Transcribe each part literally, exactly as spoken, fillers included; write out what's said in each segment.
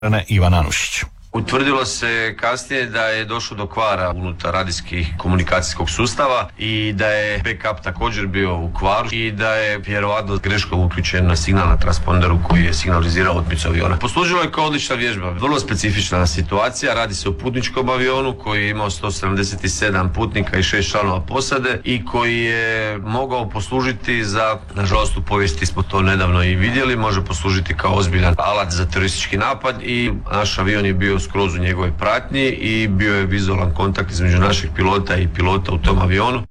Ivan Anušić. Utvrdilo se kasnije da je došlo do kvara unutar radijskih komunikacijskog sustava i da je backup također bio u kvaru i da je vjerovatno greškom uključen na signal na transponderu koji je signalizirao otmicu aviona. Poslužilo je kao odlična vježba, vrlo specifična situacija, radi se o putničkom avionu koji je imao sto sedamdeset sedam putnika i šest članova posade i koji je mogao poslužiti za, nažalost u povijesti smo to nedavno i vidjeli, može poslužiti kao ozbiljan alat za teroristički napad i naš avion je bio skroz u njegovoj pratnji i bio je vizualan kontakt između našeg pilota i pilota u tom avionu.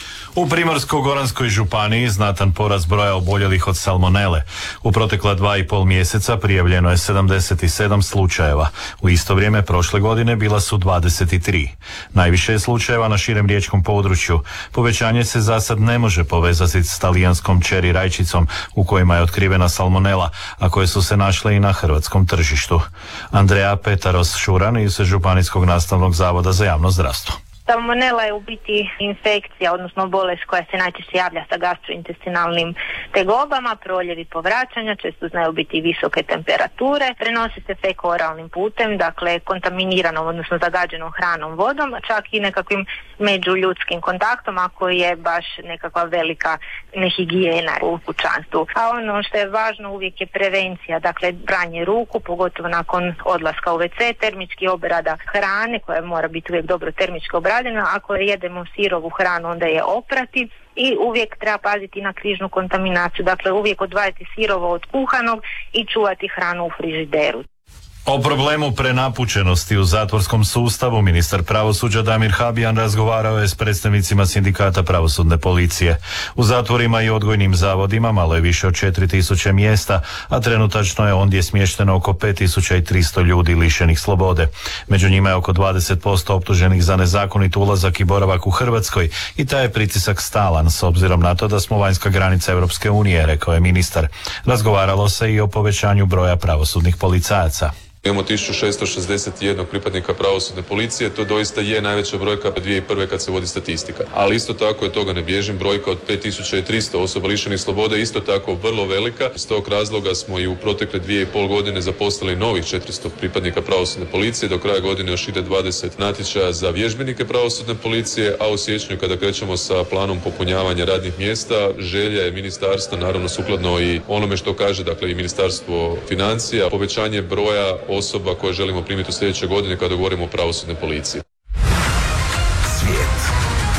U Primorsko-goranskoj županiji znatan porast broja oboljelih od salmonele. U protekla dva i pol mjeseca prijavljeno je sedamdeset sedam slučajeva. U isto vrijeme prošle godine bila su dvadeset tri. Najviše je slučajeva na širem riječkom području. Povećanje se za sad ne može povezati s talijanskom čeri rajčicom u kojima je otkrivena salmonela, a koje su se našle i na hrvatskom tržištu. Andreja Petaros-Šuran iz Županijskog nastavnog zavoda za javno zdravstvo. Salmonela je u biti infekcija, odnosno bolest koja se najčešće javlja sa gastrointestinalnim tegobama, proljevi povraćanja, često znaju biti visoke temperature, prenosi se feko-oralnim putem, dakle kontaminiranom, odnosno zagađenom hranom, vodom, čak i nekakvim međuljudskim kontaktom ako je baš nekakva velika nehigijena u kućanstvu. A ono što je važno uvijek je prevencija, dakle pranje ruku, pogotovo nakon odlaska u ve ce, termički obrada hrane koja mora biti uvijek dobro termički obradena. Ako jedemo sirovu hranu onda je oprati i uvijek treba paziti na križnu kontaminaciju, dakle uvijek odvajati sirovo od kuhanog i čuvati hranu u frižideru. O problemu prenapučenosti u zatvorskom sustavu ministar pravosuđa Damir Habijan razgovarao je s predstavnicima sindikata pravosudne policije. U zatvorima i odgojnim zavodima malo je više od četiri tisuće mjesta, a trenutačno je ondje smješteno oko pet tisuća tristo ljudi lišenih slobode. Među njima je oko dvadeset posto optuženih za nezakonit ulazak i boravak u Hrvatskoj i taj je pritisak stalan s obzirom na to da smo vanjska granica Europske unije, rekao je ministar. Razgovaralo se i o povećanju broja pravosudnih policajaca. Imamo tisuću šesto šezdeset jedan pripadnika pravosudne policije, to doista je najveća brojka dvije tisuće prve kad se vodi statistika. Ali isto tako je toga ne bježim, brojka od pet tisuća tristo osoba lišenih slobode isto tako vrlo velika. S tog razloga smo i u protekle dvije i pol godine zaposlili novih četiristo pripadnika pravosudne policije, do kraja godine još ide dvadeset natječaja za vježbenike pravosudne policije, a u siječnju kada krećemo sa planom popunjavanja radnih mjesta, želja je ministarstva, naravno sukladno i onome što kaže, dakle i Ministarstvo financija, povećanje broja osoba koje želimo primiti u sljedećoj godini kada govorimo o pravosudnoj policiji. Svijet.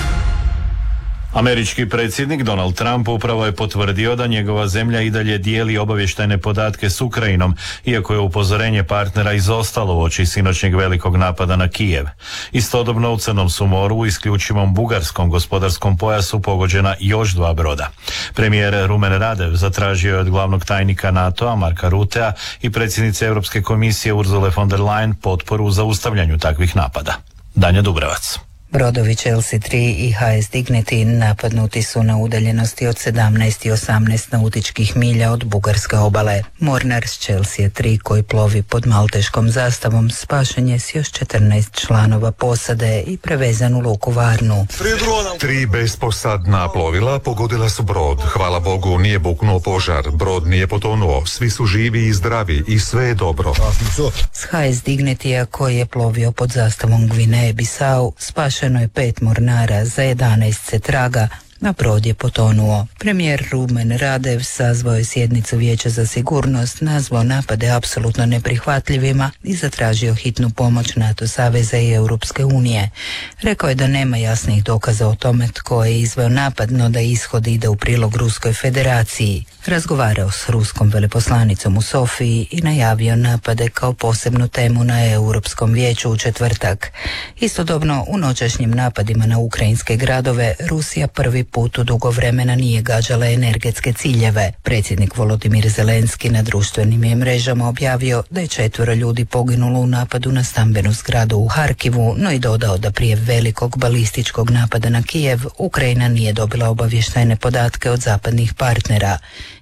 Američki predsjednik Donald Trump upravo je potvrdio da njegova zemlja i dalje dijeli obavještajne podatke s Ukrajinom, iako je upozorenje partnera izostalo uoči sinoćnjeg velikog napada na Kijev. Istodobno u Crnom su moru u isključivom bugarskom gospodarskom pojasu pogođena još dva broda. Premijer Rumen Radev zatražio je od glavnog tajnika NATO-a Marka Rutea i predsjednice Europske komisije Ursule von der Leyen potporu u zaustavljanju takvih napada. Danja Dubravac. Brodovi Chelsea tri i ha es Dignity napadnuti su na udaljenosti od sedamnaest i osamnaest nautičkih milja od bugarske obale. Mornar s Chelsea tri koji plovi pod malteškom zastavom spašen je s još četrnaest članova posade i prevezan u luku Varnu. Tri besposadna plovila pogodila su brod. Hvala Bogu nije buknuo požar, brod nije potonuo, svi su živi i zdravi i sve je dobro. S ha es Dignitya koji je plovio pod zastavom Gvineje Bisau spašen je pet mornara, za jedanaest se traga, a brod je potonuo. Premijer Rumen Radev sazvao je sjednicu Vijeća za sigurnost, nazvao napade apsolutno neprihvatljivima i zatražio hitnu pomoć NATO saveza i Europske unije. Rekao je da nema jasnih dokaza o tome tko je izveo napad, no da ishod ide u prilog Ruskoj federaciji. Razgovarao s ruskom veleposlanicom u Sofiji i najavio napade kao posebnu temu na Europskom vijeću u četvrtak. Istodobno, u noćašnjim napadima na ukrajinske gradove Rusija prvi put u dugo vremena nije gađala energetske ciljeve. Predsjednik Volodimir Zelenski na društvenim je mrežama objavio da je četvero ljudi poginulo u napadu na stambenu zgradu u Harkivu, no i dodao da prije velikog balističkog napada na Kijev Ukrajina nije dobila obavještajne podatke od zapadnih partnera.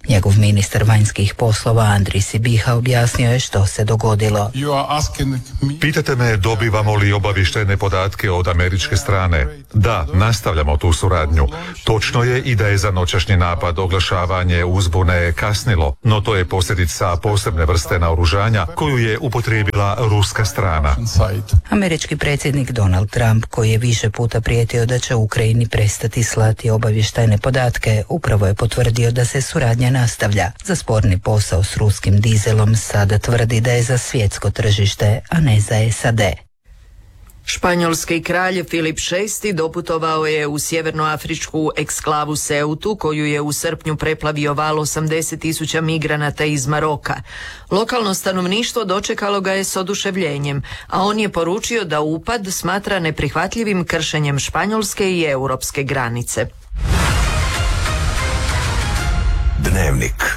Njegov ministar vanjskih poslova Andrij Sibiha objasnio je što se dogodilo. Pitate me dobivamo li obavještajne podatke od američke strane. Da, nastavljamo tu suradnju. Točno je i da je za noćašnji napad oglašavanje uzbune kasnilo, no to je posljedica posebne vrste naoružanja koju je upotrijebila ruska strana. Američki predsjednik Donald Trump, koji je više puta prijetio da će Ukrajini prestati slati obavještajne podatke, upravo je potvrdio da se suradnja nastavlja. Za sporni posao s ruskim dizelom sada tvrdi da je za svjetsko tržište, a ne za S A D. Španjolski kralj Filip šesti doputovao je u sjevernoafričku eksklavu Ceutu, koju je u srpnju preplavio val osamdeset tisuća migranata iz Maroka. Lokalno stanovništvo dočekalo ga je s oduševljenjem, a on je poručio da upad smatra neprihvatljivim kršenjem španjolske i europske granice. Dnevnik.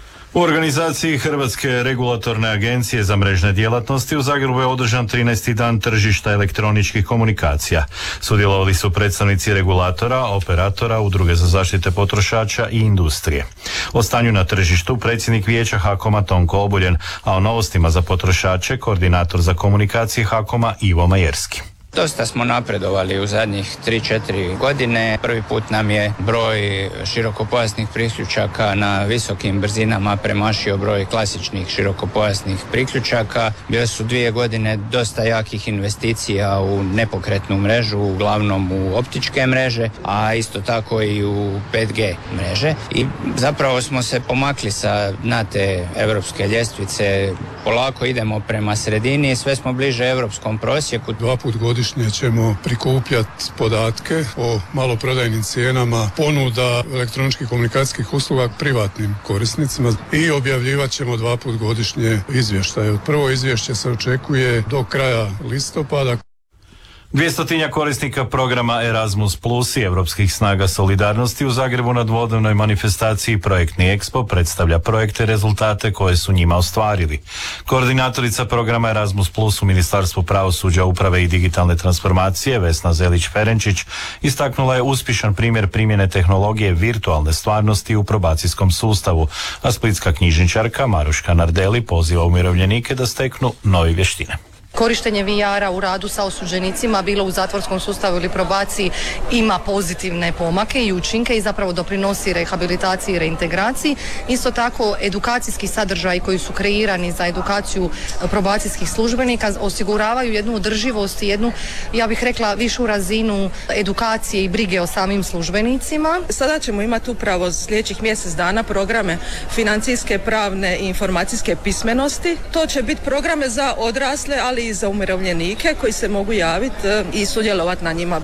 U organizaciji Hrvatske regulatorne agencije za mrežne djelatnosti u Zagrebu je održan trinaesti dan tržišta elektroničkih komunikacija. Sudjelovali su predstavnici regulatora, operatora, udruge za zaštite potrošača i industrije. O stanju na tržištu predsjednik vijeća HAKOM-a Tonko Obuljen, a o novostima za potrošače koordinator za komunikacije HAKOM-a Ivo Majerski. Dosta smo napredovali u zadnjih tri četiri godine. Prvi put nam je broj širokopojasnih priključaka na visokim brzinama premašio broj klasičnih širokopojasnih priključaka. Bile su dvije godine dosta jakih investicija u nepokretnu mrežu, uglavnom u optičke mreže, a isto tako i u pet G mreže. I zapravo smo se pomakli sa dna te europske ljestvice. Polako idemo prema sredini, sve smo bliže europskom prosjeku. Dva put godišnje ćemo prikupljati podatke o maloprodajnim cijenama ponuda elektroničkih komunikacijskih usluga privatnim korisnicima i objavljivat ćemo dva put godišnje izvještaje. Prvo izvješće se očekuje do kraja listopada. Dvjestotinja korisnika programa Erasmus Plus i Europskih snaga solidarnosti u Zagrebu na dvodnevnoj manifestaciji Projektni Expo predstavlja projekte i rezultate koje su njima ostvarili. Koordinatorica programa Erasmus Plus u Ministarstvu pravosuđa, uprave i digitalne transformacije Vesna Zelić-Ferenčić istaknula je uspješan primjer primjene tehnologije virtualne stvarnosti u probacijskom sustavu, a splitska knjižničarka Maruška Nardeli poziva umirovljenike da steknu nove vještine. Korištenje V R-a u radu sa osuđenicima, bilo u zatvorskom sustavu ili probaciji, ima pozitivne pomake i učinke i zapravo doprinosi rehabilitaciji i reintegraciji. Isto tako, edukacijski sadržaji koji su kreirani za edukaciju probacijskih službenika osiguravaju jednu održivost i jednu, ja bih rekla, višu razinu edukacije i brige o samim službenicima. Sada ćemo imati upravo sljedećih mjesec dana programe financijske, pravne i informacijske pismenosti. To će biti programe za odrasle, ali i za umirovljenike koji se mogu javiti i sudjelovati na njima.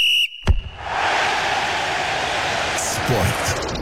Sport.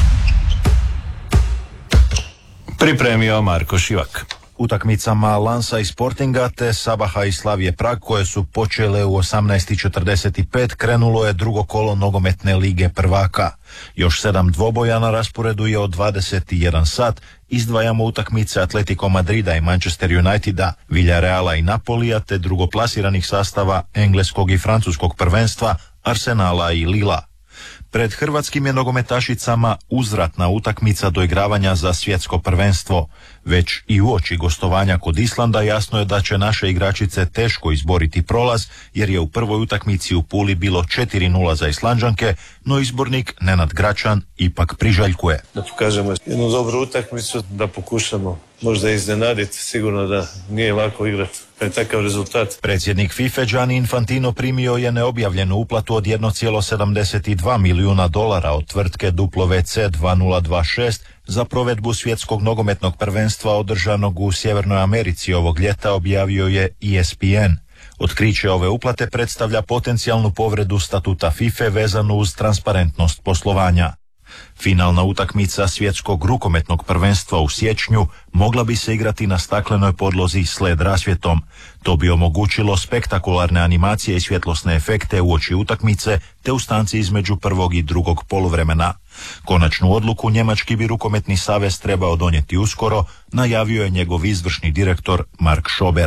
Pripremio Marko Šivak. Utakmicama Lansa i Sportinga te Sabaha i Slavije Prag, koje su počele u osamnaest i četrdeset pet, krenulo je drugo kolo nogometne lige prvaka. Još sedam dvoboja na rasporedu je od dvadeset jedan sat. Izdvajamo utakmice Atletico Madrida i Manchester Uniteda, Villareala i Napolija te drugoplasiranih sastava engleskog i francuskog prvenstva Arsenala i Lila. Pred hrvatskim je nogometašicama uzvratna utakmica doigravanja za svjetsko prvenstvo. Već i uoči gostovanja kod Islanda jasno je da će naše igračice teško izboriti prolaz, jer je u prvoj utakmici u Puli bilo četiri nula za Islanđanke, no izbornik Nenad Gračan ipak priželjkuje. Da pokažemo jednu dobru utakmicu, da pokušamo možda iznenaditi, sigurno da nije lako igrati kad je takav rezultat. Predsjednik FIFA Gianni Infantino primio je neobjavljenu uplatu od jedan zarez sedamdeset dva milijuna dolara od tvrtke W C dva nula dva šest za provedbu svjetskog nogometnog prvenstva održanog u Sjevernoj Americi ovog ljeta, objavio je E S P N. Otkriće ove uplate predstavlja potencijalnu povredu statuta FIFA vezanu uz transparentnost poslovanja. Finalna utakmica svjetskog rukometnog prvenstva u siječnju mogla bi se igrati na staklenoj podlozi s led rasvjetom. To bi omogućilo spektakularne animacije i svjetlosne efekte uoči utakmice te u stanci između prvog i drugog poluvremena. Konačnu odluku njemački bi rukometni savez trebao donijeti uskoro, najavio je njegov izvršni direktor Mark Schober.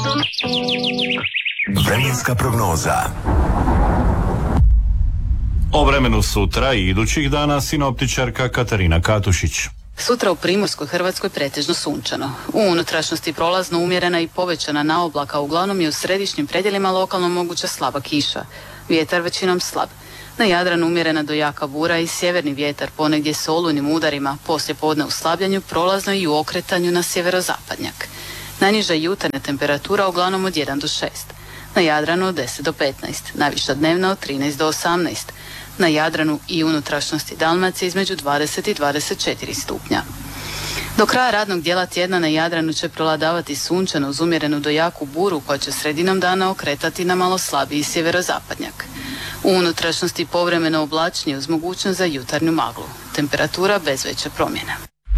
Vremenska prognoza. O vremenu sutra i idućih dana sinoptičarka Katarina Katušić. Sutra u Primorskoj Hrvatskoj pretežno sunčano. U unutrašnjosti prolazno umjerena i povećana naoblaka, uglavnom je u središnjim predjelima lokalno moguća slaba kiša. Vjetar većinom slab. Na Jadranu umjerena do jaka bura i sjeverni vjetar ponegdje s olujnim udarima, poslije podne u slabljanju, prolazno i u okretanju na sjeverozapadnjak. Najniža jutarnja temperatura uglavnom od jedan do šest. Na Jadranu od deset do petnaest, najviša dnevna od trinaest do osamnaest. Na Jadranu i unutrašnjosti Dalmacije između dvadeset i dvadeset četiri stupnja. Do kraja radnog dijela tjedna na Jadranu će prevladavati sunčano uz umjerenu do jaku buru koja će sredinom dana okretati na malo slabiji sjeverozapadnjak. U unutrašnjosti povremeno oblačnije uz mogućnost za jutarnju maglu. Temperatura bez veće promjene.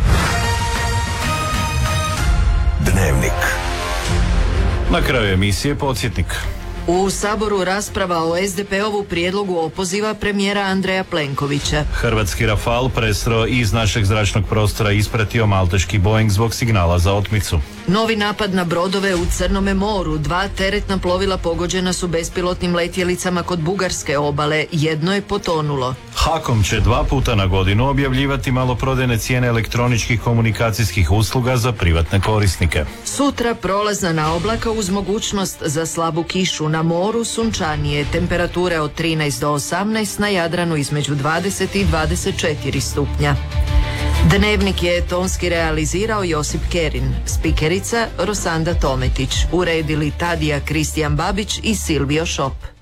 Dnevnik. Na kraju emisije podsjetnik. U Saboru rasprava o es de pe-ovu prijedlogu opoziva premijera Andreja Plenkovića. Hrvatski Rafal prestro iz našeg zračnog prostora ispratio malteški Boeing zbog signala za otmicu. Novi napad na brodove u Crnome moru. Dva teretna plovila pogođena su bespilotnim letjelicama kod bugarske obale. Jedno je potonulo. HAKOM će dva puta na godinu objavljivati maloprodajne cijene elektroničkih komunikacijskih usluga za privatne korisnike. Sutra prolazna naoblaka uz mogućnost za slabu kišu. Na moru sunčanije, temperature od trinaest do osamnaest, na Jadranu između dvadeset i dvadeset četiri stupnja. Dnevnik je tonski realizirao Josip Kerin, spikerica Rosanda Tometić, uredili Tadija Kristijan Babić i Silvio Šop.